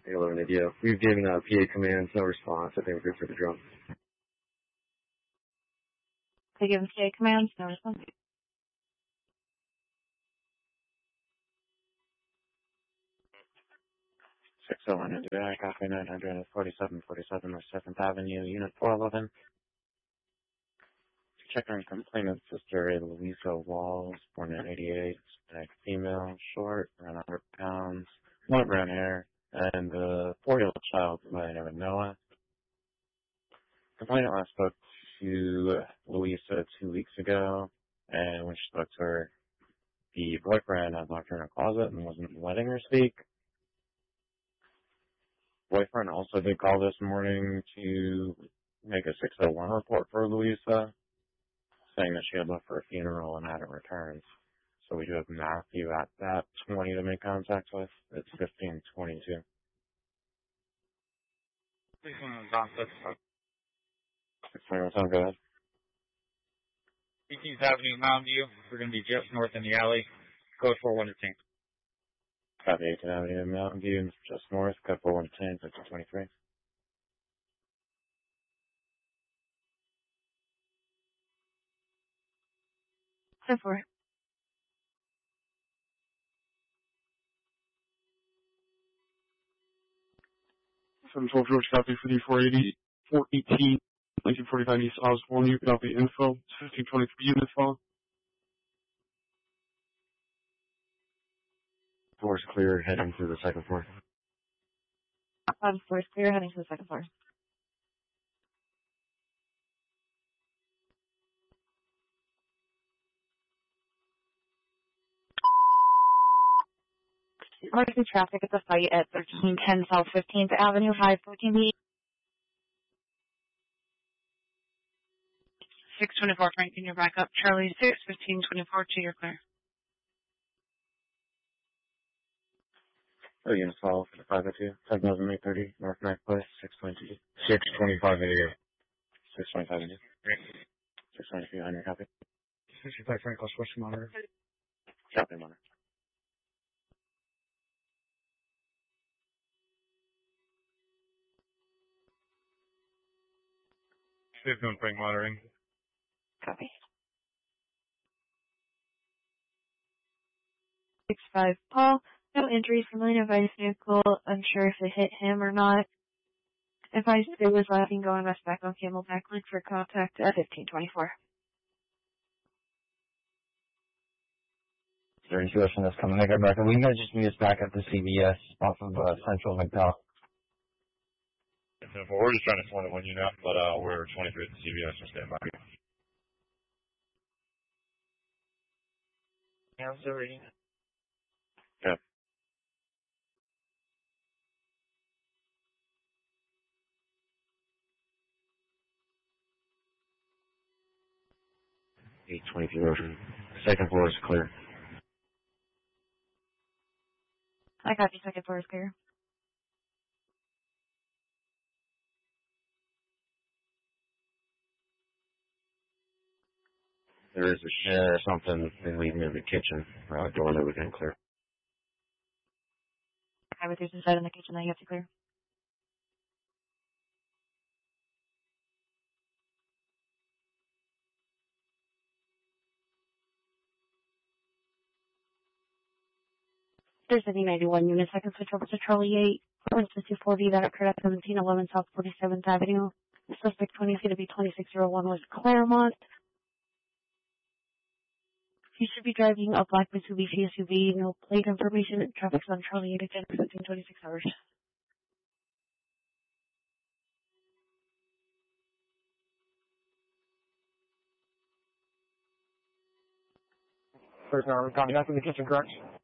Taylor and India. We've given PA commands, no response. I think we're good for the drone. They given PA commands, no response. 601 today, copy 947 West 7th Avenue, Unit 411. Checking complainant sister Louisa Walls, born in 88, Hispanic female, short, around 100 pounds, light brown hair, and a 4-year-old child by the name of Noah. Complainant last spoke to Louisa 2 weeks ago, and when she spoke to her, the boyfriend had locked her in a closet and wasn't letting her speak. Boyfriend also did call this morning to make a 601 report for Louisa, saying that she had left for a funeral and hadn't returned. So we do have Matthew at that 20 to make contact with. It's 1522. Sound good? 18th Avenue, Mountain View. We're going to be just north in the alley. Code 4110. Copy 18th Avenue, Mountain View, just north. Code 4110, 1523. Go for it. 712 George, copy 5480, 418, 1945 East Osborne. You copy info. It's 1523 unit phone. Floor's clear, heading to the second floor. Floor's clear, heading to the second floor. Emergency traffic at the site at 1310 South 15th Avenue, 514B. 624 Franklin, you're back up. Charlie 6, 1524 to your clear. Oh, unit 12 for the 502, 10,830, North 9th Place, 622. 625 video. 625 India. 623 on your copy. 65 Franklin, switch monitor. Copy monitor. Safe zone Frank monitoring. Copy. 65 Paul. No injuries from line of ice vehicle. Unsure if it hit him or not. Advised it was laughing going west back on Camelback Link for contact at 1524. Is there intuition that's coming to back? We can just meet us back at the CVS off of Central McDowell. We're just trying to find one unit, but we're 23 at the CVS, so stand by. How's the reading? Yeah. Eight 23 Ocean. Second floor is clear. I got the second floor is clear. There is a share or something leading in the kitchen. Door that we can clear. Okay, but there's inside in the kitchen that you have to clear. There's a D91 unit. I can switch over to Charlie 8. 154B that occurred at 1711 South 47th Avenue. Suspect 20 is going to be 2601 West Claremont. He should be driving a black Mitsubishi SUV. No plate information. Traffic's on Charlie 8 again for 26 hours. First hour, copy. That's in the kitchen, correct?